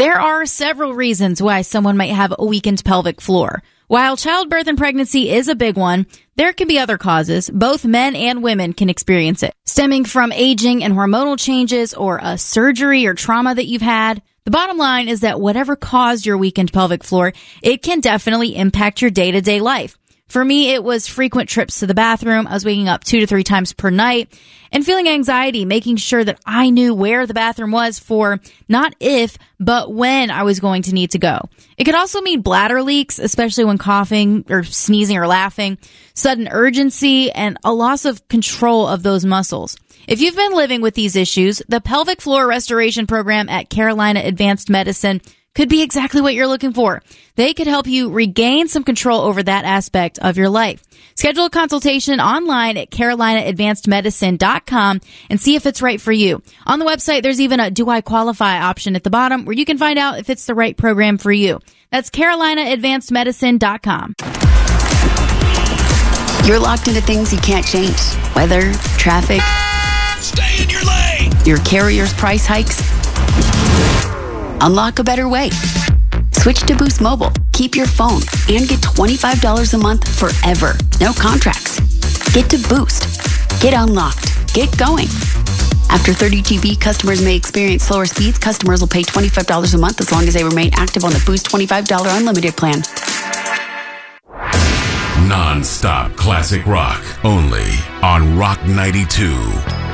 There are several reasons why someone might have a weakened pelvic floor. While childbirth and pregnancy is a big one, there can be other causes. Both men and women can experience it, stemming from aging and hormonal changes or a surgery or trauma that you've had. The bottom line is that whatever caused your weakened pelvic floor, it can definitely impact your day-to-day life. For me, it was frequent trips to the bathroom. I was waking up 2 to 3 times per night and feeling anxiety, making sure that I knew where the bathroom was for not if, but when I was going to need to go. It could also mean bladder leaks, especially when coughing or sneezing or laughing, sudden urgency, and a loss of control of those muscles. If you've been living with these issues, the Pelvic Floor Restoration Program at Carolina Advanced Medicine could be exactly what you're looking for. They could help you regain some control over that aspect of your life. Schedule a consultation online at carolinaadvancedmedicine.com and see if it's right for you. On the website, there's even a Do I Qualify option at the bottom where you can find out if it's the right program for you. That's carolinaadvancedmedicine.com. You're locked into things you can't change. Weather, traffic. Stay in your lane. Your carrier's price hikes. Unlock a better way. Switch to Boost Mobile. Keep your phone and get $25 a month forever. No contracts. Get to Boost. Get unlocked. Get going. After 30 GB, customers may experience slower speeds. Customers will pay $25 a month as long as they remain active on the Boost $25 unlimited plan. Non-stop classic rock. Only on Rock 92.